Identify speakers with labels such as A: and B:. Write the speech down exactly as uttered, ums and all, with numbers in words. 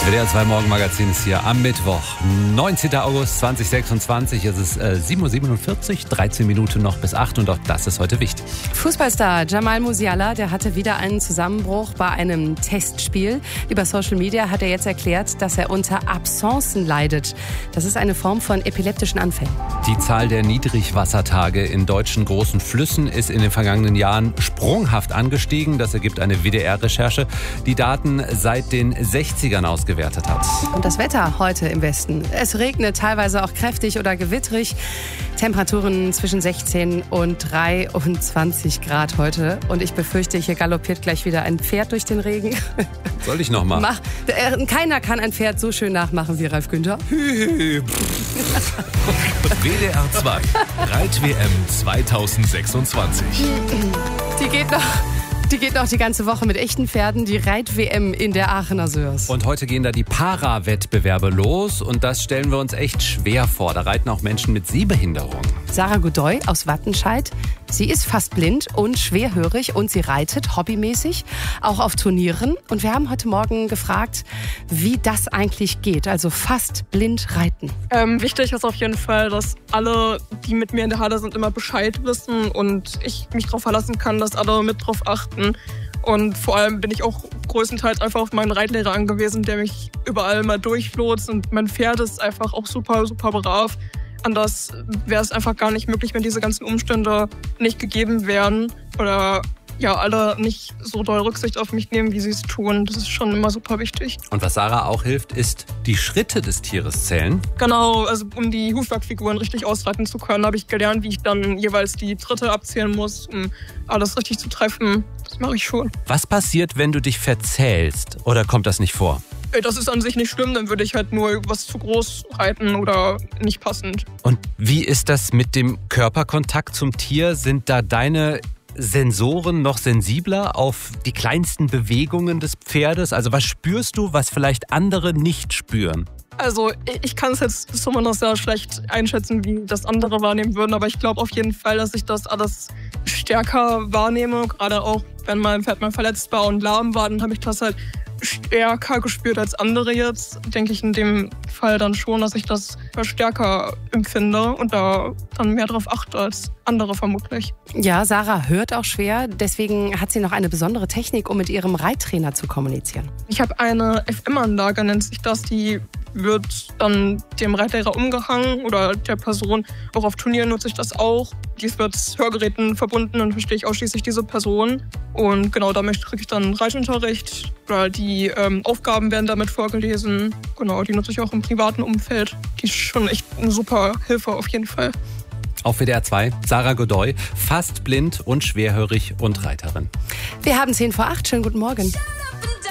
A: Das W D R zwei Morgenmagazin ist hier am Mittwoch, neunzehnten August zweitausendsechsundzwanzig. Es ist äh, sieben Uhr siebenundvierzig, dreizehn Minuten noch bis acht und auch das ist heute wichtig.
B: Fußballstar Jamal Musiala, der hatte wieder einen Zusammenbruch bei einem Testspiel. Über Social Media hat er jetzt erklärt, dass er unter Absencen leidet. Das ist eine Form von epileptischen Anfällen.
A: Die Zahl der Niedrigwassertage in deutschen großen Flüssen ist in den vergangenen Jahren sprunghaft angestiegen. Das ergibt eine W D R-Recherche, die Daten seit den sechzigern ausgewertet hat.
B: Und das Wetter heute im Westen. Es regnet teilweise auch kräftig oder gewittrig. Temperaturen zwischen sechzehn und dreiundzwanzig Grad heute. Und ich befürchte, hier galoppiert gleich wieder ein Pferd durch den Regen.
A: Soll ich noch mal?
B: Mach, äh, keiner kann ein Pferd so schön nachmachen wie Ralf Günther.
C: W D R zwei Reit-W M zweitausendsechsundzwanzig.
B: Die geht noch... Die geht noch die ganze Woche mit echten Pferden, die Reit-W M in der Aachener Sörs.
A: Und heute gehen da die Para-Wettbewerbe los und das stellen wir uns echt schwer vor. Da reiten auch Menschen mit Sehbehinderung.
B: Sarah Godoy aus Wattenscheid, sie ist fast blind und schwerhörig und sie reitet hobbymäßig, auch auf Turnieren. Und wir haben heute Morgen gefragt, wie das eigentlich geht, also fast blind reiten.
D: Ähm, wichtig ist auf jeden Fall, dass alle, die mit mir in der Halle sind, immer Bescheid wissen und ich mich darauf verlassen kann, dass alle mit drauf achten. Und vor allem bin ich auch größtenteils einfach auf meinen Reitlehrer angewiesen, der mich überall mal durchlotst. Und mein Pferd ist einfach auch super, super brav. Anders wäre es einfach gar nicht möglich, wenn diese ganzen Umstände nicht gegeben wären oder ja, alle nicht so doll Rücksicht auf mich nehmen, wie sie es tun. Das ist schon immer super wichtig.
A: Und was Sarah auch hilft, ist die Schritte des Tieres zählen.
D: Genau, also um die Hufwerkfiguren richtig ausreiten zu können, habe ich gelernt, wie ich dann jeweils die Tritte abzählen muss, um alles richtig zu treffen. Das mache ich schon.
A: Was passiert, wenn du dich verzählst? Oder kommt das nicht vor?
D: Das ist an sich nicht schlimm, dann würde ich halt nur was zu groß reiten oder nicht passend.
A: Und wie ist das mit dem Körperkontakt zum Tier? Sind da deine Sensoren noch sensibler auf die kleinsten Bewegungen des Pferdes? Also was spürst du, was vielleicht andere nicht spüren?
D: Also ich kann es jetzt zumindest sehr schlecht einschätzen, wie das andere wahrnehmen würden, aber ich glaube auf jeden Fall, dass ich das alles stärker wahrnehme. Gerade auch, wenn mein Pferd mal verletzt war und lahm war, dann habe ich das halt stärker gespürt als andere jetzt. Denke ich in dem Fall dann schon, dass ich das stärker empfinde und da dann mehr drauf achte als andere vermutlich.
B: Ja, Sarah hört auch schwer, deswegen hat sie noch eine besondere Technik, um mit ihrem Reittrainer zu kommunizieren.
D: Ich habe eine F M-Anlage, nennt sich das, die wird dann dem Reitlehrer umgehangen oder der Person. Auch auf Turnieren nutze ich das auch. Dies wird Hörgeräten verbunden und verstehe ich ausschließlich diese Person. Und genau damit kriege ich dann Reitunterricht. Oder die ähm, Aufgaben werden damit vorgelesen. Genau, die nutze ich auch im privaten Umfeld. Die ist schon echt eine super Hilfe auf jeden Fall.
A: Auf W D R zwei, Sarah Godoy, fast blind und schwerhörig und Reiterin.
B: Wir haben zehn vor acht. Schönen guten Morgen.